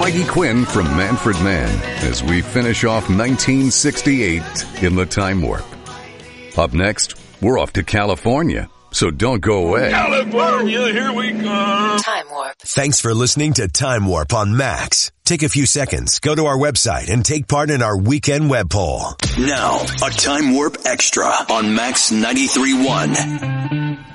Mikey Quinn from Manfred Mann as we finish off 1968 in the Time Warp. Up next, we're off to California, so don't go away. California, here we come. Time Warp. Thanks for listening to Time Warp on Max. Take a few seconds, go to our website, and take part in our weekend web poll. Now, a Time Warp Extra on Max 93.1.